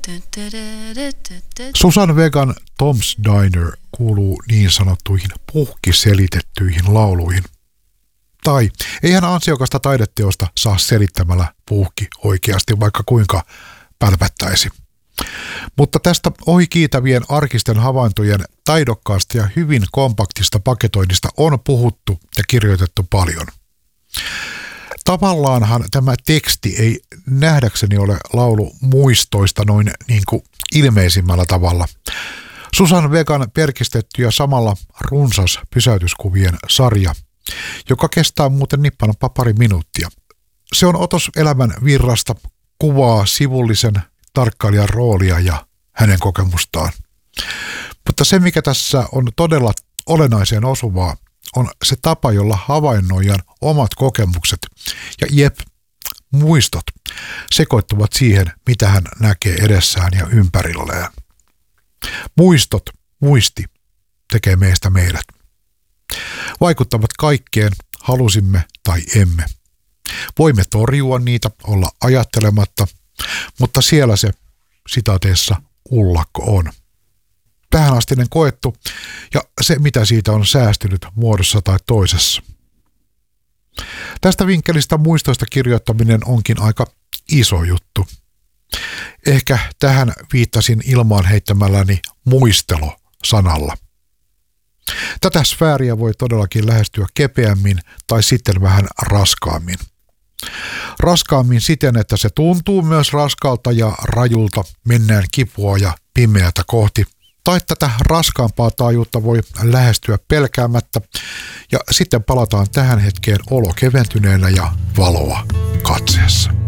Susan Vegan Tom's Diner kuuluu niin sanottuihin puhkiselitettyihin lauluihin. Tai eihän ansiokasta taideteosta saa selittämällä puhki oikeasti, vaikka kuinka pälpättäisi. Mutta tästä ohikiitävien arkisten havaintojen taidokkaasta ja hyvin kompaktista paketoinnista on puhuttu ja kirjoitettu paljon. Tavallaanhan tämä teksti ei nähdäkseni ole laulu muistoista noin niin kuin ilmeisimmällä tavalla. Susan Vegan perkistetty ja samalla runsas pysäytyskuvien sarja, joka kestää muuten nippanappa pari minuuttia. Se on otos elämän virrasta, kuvaa sivullisen tarkkailijan roolia ja hänen kokemustaan. Mutta se, mikä tässä on todella olennaiseen osuvaa, on se tapa, jolla havainnoijan omat kokemukset ja muistot sekoittuvat siihen, mitä hän näkee edessään ja ympärilleen. Muisti tekee meistä meidät. Vaikuttavat kaikkeen, halusimme tai emme. Voimme torjua niitä, olla ajattelematta, mutta siellä se sitaateessa ullakko on. Tähänastinen koettu ja se, mitä siitä on säästynyt muodossa tai toisessa. Tästä vinkkelistä muistoista kirjoittaminen onkin aika iso juttu. Ehkä tähän viittasin ilmaan heittämälläni muistelo-sanalla. Tätä sfääriä voi todellakin lähestyä kepeämmin tai sitten vähän raskaammin. Raskaammin siten, että se tuntuu myös raskalta ja rajulta, mennään kipua ja pimeätä kohti. Tai tätä raskaampaa taajuutta voi lähestyä pelkäämättä ja sitten palataan tähän hetkeen olo keventyneenä ja valoa katseessa.